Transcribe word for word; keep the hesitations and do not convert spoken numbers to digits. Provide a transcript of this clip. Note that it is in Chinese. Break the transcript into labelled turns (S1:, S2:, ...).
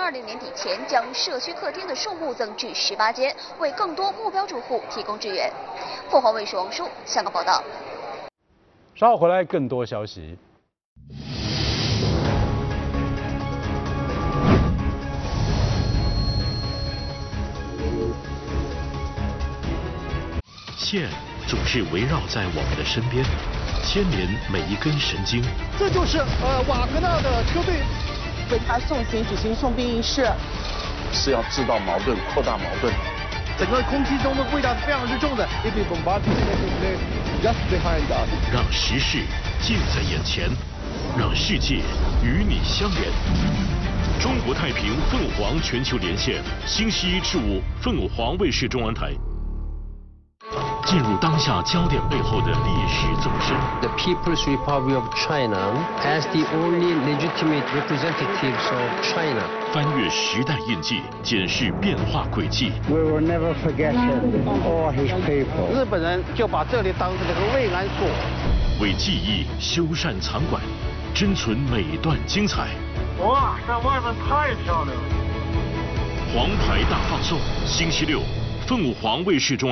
S1: 二零年底前将社区客厅的数目增至十八间，为更多目标住户提供支援。凤凰卫视王舒香港报道。
S2: 稍后回来更多消息。
S3: 线总是围绕在我们的身边，牵连每一根神经。
S4: 这就是呃瓦格纳的车队
S5: 为他送行举行送殡仪式，
S6: 是要制造矛盾、扩大矛盾。
S4: 整个空气中的味道是非常之重的。
S3: 让时事近在眼前，让世界与你相连。中国太平凤凰全球连线，星期一至五凤凰卫视中文台。进入当下焦点背后的历史纵深。
S7: The People's Republic of China as the only legitimate representatives of China.
S3: 翻越时代印记，检视变化轨迹。
S8: We will never forget him or his people.
S4: 日本人就把这里当成这个慰安所，
S3: 为记忆修缮藏馆，珍存每段精彩。
S9: 哇，这外面太漂亮了！
S3: 黄牌大放送，星期六，凤凰卫视中。